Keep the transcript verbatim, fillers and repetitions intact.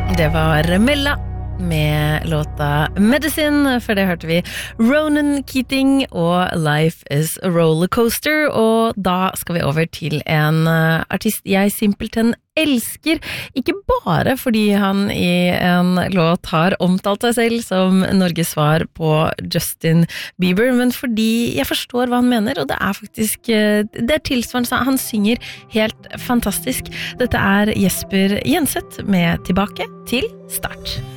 Det var Mella med låta Medicine, for det hørte vi Ronan Keating og Life is a Rollercoaster, og da skal vi over til en artist jeg simpelthen elsker, ikke bare fordi han i en låt har omtalt seg selv som Norges svar på Justin Bieber, men fordi jeg forstår hva han mener, og det er faktisk, det er tilsvarende, han synger helt fantastisk. Dette er Jesper Jenseth med Tilbake til start.